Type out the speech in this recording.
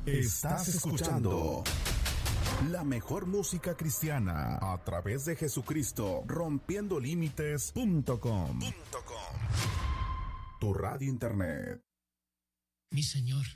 Estás escuchando la mejor música cristiana a través de Jesucristo, rompiendolímites.com. Tu radio internet. Mi Señor,